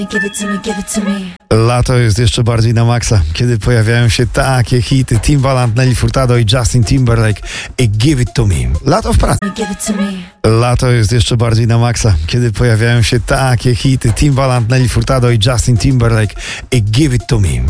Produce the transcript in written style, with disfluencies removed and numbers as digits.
Give it to me, give it to me. Lato jest jeszcze bardziej na maksa, kiedy pojawiają się takie hity Timbaland, Nelly Furtado i Justin Timberlake i Give It To Me. Lato w pracy. Give it to me. Lato jest jeszcze bardziej na maksa, kiedy pojawiają się takie hity Timbaland, Nelly Furtado i Justin Timberlake i Give It To Me.